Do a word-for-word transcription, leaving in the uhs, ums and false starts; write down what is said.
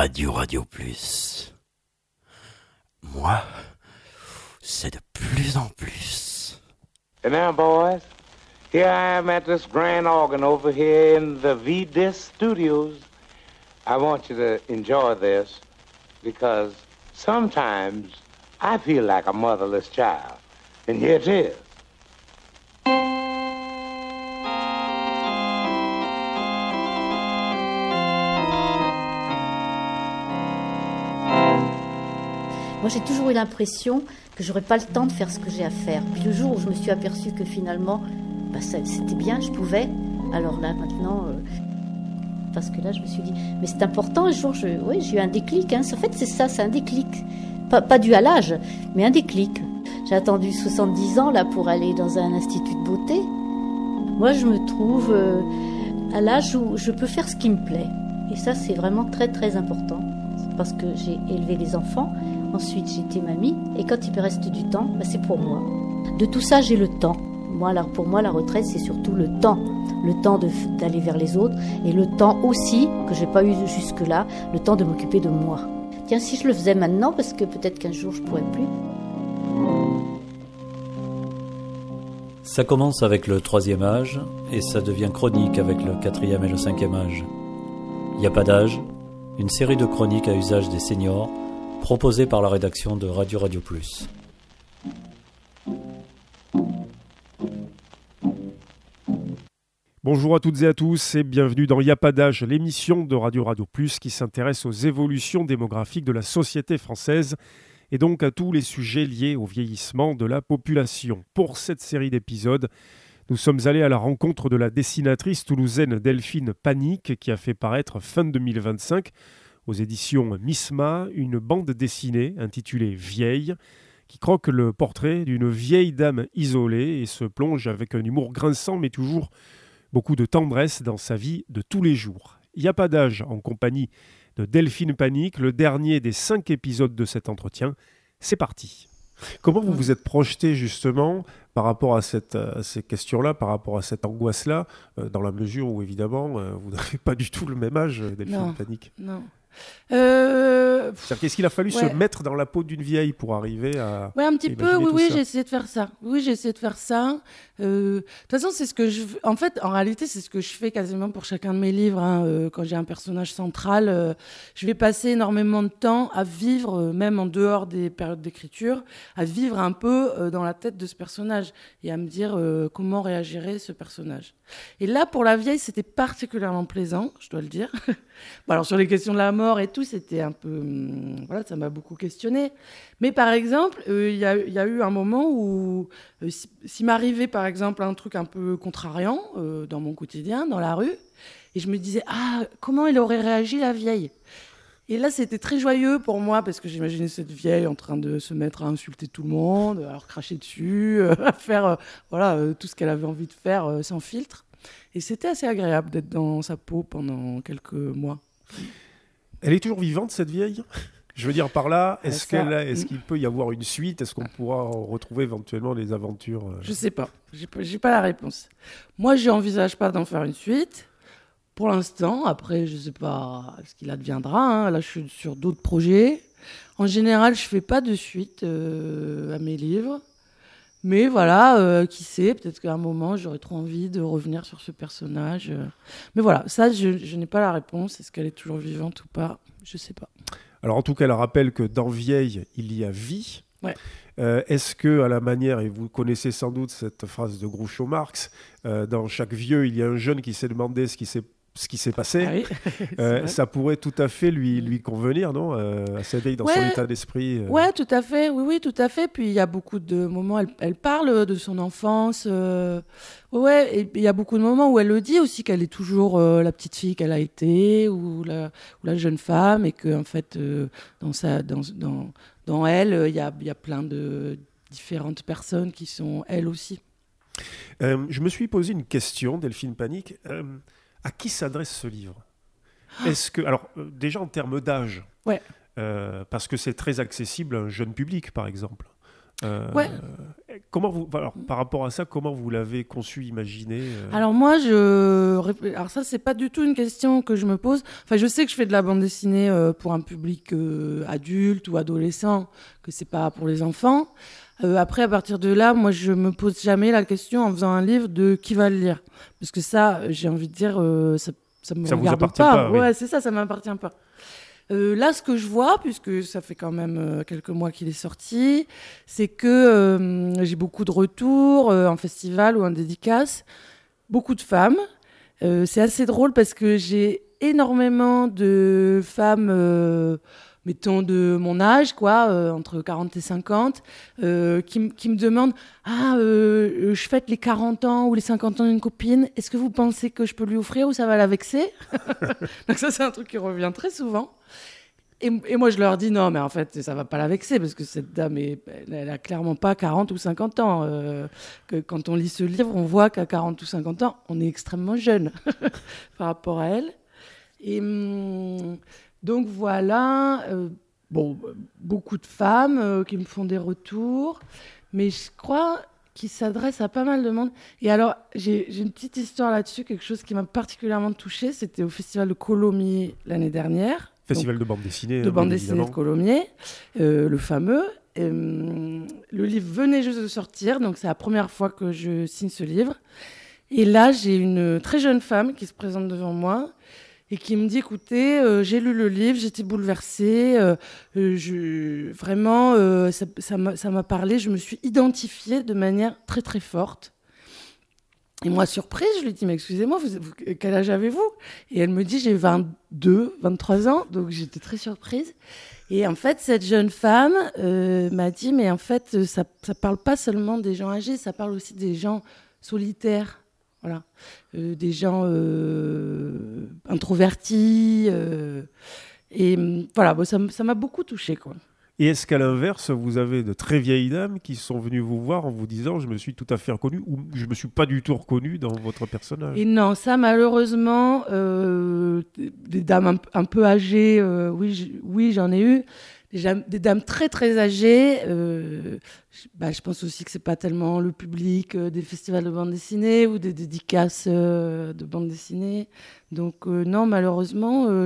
Radio Radio Plus. Moi, c'est de plus en plus. And now, boys, here I am at this grand organ over here in the V-Disc Studios. I want you to enjoy this because sometimes I feel like a motherless child. And here it is. Moi, j'ai toujours eu l'impression que j'aurais pas le temps de faire ce que j'ai à faire. Puis le jour où je me suis aperçue que finalement, bah, ça, c'était bien, je pouvais. Alors là, maintenant, euh, parce que là, je me suis dit, mais c'est important. Un jour, je, oui, j'ai eu un déclic. Hein. En fait, c'est ça, c'est un déclic, pas, pas dû à l'âge, mais un déclic. J'ai attendu soixante-dix ans là pour aller dans un institut de beauté. Moi, je me trouve euh, à l'âge où je peux faire ce qui me plaît. Et ça, c'est vraiment très, très important. C'est parce que j'ai élevé les enfants. Ensuite, j'étais mamie, et quand il me reste du temps, bah, c'est pour moi. De tout ça, j'ai le temps. Moi, alors, pour moi, la retraite, c'est surtout le temps. Le temps de, d'aller vers les autres, et le temps aussi, que j'ai pas eu jusque-là, le temps de m'occuper de moi. Tiens, si je le faisais maintenant, parce que peut-être qu'un jour, je pourrais plus. Ça commence avec le troisième âge, et ça devient chronique avec le quatrième et le cinquième âge. Il n'y a pas d'âge, une série de chroniques à usage des seniors, proposé par la rédaction de Radio Radio Plus. Bonjour à toutes et à tous et bienvenue dans Y a pas d'âge, l'émission de Radio Radio Plus qui s'intéresse aux évolutions démographiques de la société française et donc à tous les sujets liés au vieillissement de la population. Pour cette série d'épisodes, nous sommes allés à la rencontre de la dessinatrice toulousaine Delphine Panique qui a fait paraître fin deux mille vingt-cinq aux éditions Misma, une bande dessinée intitulée « Vieille » qui croque le portrait d'une vieille dame isolée et se plonge avec un humour grinçant mais toujours beaucoup de tendresse dans sa vie de tous les jours. Il n'y a pas d'âge en compagnie de Delphine Panique, le dernier des cinq épisodes de cet entretien. C'est parti. Comment vous vous êtes projeté justement par rapport à, cette, à ces questions-là, par rapport à cette angoisse-là, euh, dans la mesure où évidemment euh, vous n'avez pas du tout le même âge, Delphine non, Panique. Non. Euh... C'est-à-dire qu'est-ce qu'il a fallu ouais. se mettre dans la peau d'une vieille pour arriver à Ouais, un petit peu, oui, oui, ça. j'ai essayé de faire ça. Oui, j'ai essayé de faire ça. Euh, de toute façon, c'est ce que je... En fait, en réalité, c'est ce que je fais quasiment pour chacun de mes livres. Hein. Euh, quand j'ai un personnage central, euh, je vais passer énormément de temps à vivre, euh, même en dehors des périodes d'écriture, à vivre un peu euh, dans la tête de ce personnage et à me dire euh, comment réagirait ce personnage. Et là, pour la vieille, c'était particulièrement plaisant, je dois le dire. Bon, alors, sur les questions de la mort et tout, c'était un peu... Hum, voilà, ça m'a beaucoup questionné. Mais par exemple, il euh, y, y a eu un moment où, euh, si, s'il m'arrivait par exemple un truc un peu contrariant euh, dans mon quotidien, dans la rue, et je me disais, ah, comment elle aurait réagi la vieille ? Et là, c'était très joyeux pour moi, parce que j'imaginais cette vieille en train de se mettre à insulter tout le monde, à leur cracher dessus, euh, à faire euh, voilà, euh, tout ce qu'elle avait envie de faire euh, sans filtre. Et c'était assez agréable d'être dans sa peau pendant quelques mois. Elle est toujours vivante, cette vieille ? Je veux dire par là, est-ce, ça, qu'elle a, est-ce qu'il peut y avoir une suite ? Est-ce qu'on pourra retrouver éventuellement les aventures euh... Je sais pas. J'ai pas, j'ai pas la réponse. Moi, je n'envisage pas d'en faire une suite. Pour l'instant, après, je sais pas ce qu'il adviendra. Hein. Là, je suis sur d'autres projets. En général, je fais pas de suite euh, à mes livres. Mais voilà, euh, qui sait, peut-être qu'à un moment, j'aurais trop envie de revenir sur ce personnage. Euh. Mais voilà, ça, je, je n'ai pas la réponse. Est-ce qu'elle est toujours vivante ou pas ? Je sais pas. Alors en tout cas, elle rappelle que dans Vieille, il y a vie. Ouais. Euh, est-ce que, à la manière, et vous connaissez sans doute cette phrase de Groucho Marx, euh, dans chaque vieux, il y a un jeune qui s'est demandé ce qui s'est, ce qui s'est passé. Ah oui. euh, ça pourrait tout à fait lui, lui convenir, non euh, à cette vieille, dans ouais. son état d'esprit. Euh... Ouais, tout à fait. Oui, oui, tout à fait. Puis il y a beaucoup de moments, elle, elle parle de son enfance. Euh... Ouais, et il y a beaucoup de moments où elle le dit aussi qu'elle est toujours euh, la petite fille qu'elle a été ou la, ou la jeune femme et que en fait, euh, dans sa, dans, dans, dans elle, il y a, y a plein de différentes personnes qui sont elles aussi. Euh, je me suis posé une question, Delphine Panique. Euh, à qui s'adresse ce livre ? Est-ce que, alors, euh, déjà en termes d'âge, ouais. euh, parce que c'est très accessible à un jeune public, par exemple. Euh, Ouais. Comment vous, alors, par rapport à ça, comment vous l'avez conçu, imaginé euh... Alors moi, je, alors ça c'est pas du tout une question que je me pose. Enfin, je sais que je fais de la bande dessinée euh, pour un public euh, adulte ou adolescent, que c'est pas pour les enfants. Euh, après, à partir de là, moi, je me pose jamais la question en faisant un livre de qui va le lire, parce que ça, j'ai envie de dire, euh, ça, ça me Ça vous regarde appartient pas. pas, oui. Ouais, c'est ça, ça m'appartient pas. Euh, là, ce que je vois, puisque ça fait quand même euh, quelques mois qu'il est sorti, c'est que euh, j'ai beaucoup de retours euh, en festival ou en dédicace, beaucoup de femmes. Euh, c'est assez drôle parce que j'ai énormément de femmes, euh, mettons de mon âge, quoi, euh, entre quarante et cinquante, euh, qui, m- qui me demandent « Ah, euh, je fête les quarante ans ou les cinquante ans d'une copine, est-ce que vous pensez que je peux lui offrir ou ça va la vexer ?» Donc ça, c'est un truc qui revient très souvent. Et, et moi, je leur dis non, mais en fait, ça va pas la vexer parce que cette dame, est, elle, elle a clairement pas quarante ou cinquante ans. Euh, que quand on lit ce livre, on voit qu'à quarante ou cinquante ans, on est extrêmement jeune par rapport à elle. Et hum, donc voilà, euh, bon, beaucoup de femmes euh, qui me font des retours, mais je crois qu'il s'adresse à pas mal de monde. Et alors, j'ai, j'ai une petite histoire là-dessus, quelque chose qui m'a particulièrement touchée. C'était au Festival de Colomiers l'année dernière. Festival de bande dessinée. De hein, bande bien dessinée évidemment. de Colomiers, euh, le fameux. Euh, le livre venait juste de sortir, donc c'est la première fois que je signe ce livre. Et là, j'ai une très jeune femme qui se présente devant moi et qui me dit, écoutez, euh, j'ai lu le livre, j'étais bouleversée, euh, euh, je, vraiment, euh, ça, ça, m'a, ça m'a parlé, je me suis identifiée de manière très très forte. Et moi, surprise, je lui dis, mais excusez-moi, vous, vous, quel âge avez-vous ? Et elle me dit, j'ai vingt-deux, vingt-trois ans, donc j'étais très surprise. Et en fait, cette jeune femme euh, m'a dit, mais en fait, ça ne parle pas seulement des gens âgés, ça parle aussi des gens solitaires, voilà, euh, des gens euh, introvertis. Euh, et voilà, bon, ça, ça m'a beaucoup touchée, quoi. Et est-ce qu'à l'inverse, vous avez de très vieilles dames qui sont venues vous voir en vous disant « je me suis tout à fait reconnue » ou « je me suis pas du tout reconnue dans votre personnage ». Et non, ça malheureusement, euh, des dames un, un peu âgées, euh, oui, j- oui, j'en ai eu. Des, jam- des dames très très âgées. Euh, je, bah, je pense aussi que c'est pas tellement le public euh, des festivals de bande dessinée ou des dédicaces euh, de bande dessinée. Donc euh, non, malheureusement, euh,